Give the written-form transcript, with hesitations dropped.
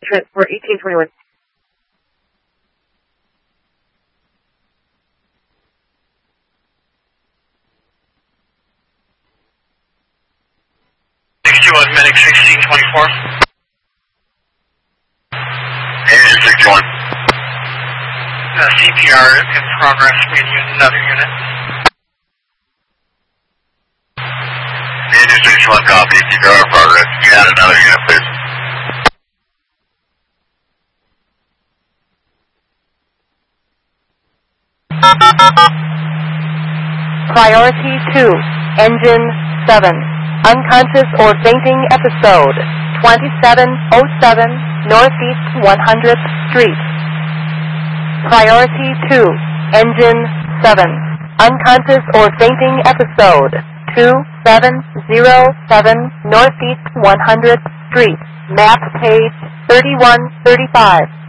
Transport 1821. Medic 1624. Engine 61. CPR in progress. We need another unit. Engine 61 copy. CPR in progress. You add another unit, please. Priority 2, Engine 7. Unconscious or fainting episode, 2707 Northeast 100th Street. Priority 2, Engine 7. Unconscious or fainting episode, 2707 Northeast 100th Street. Map page 3135.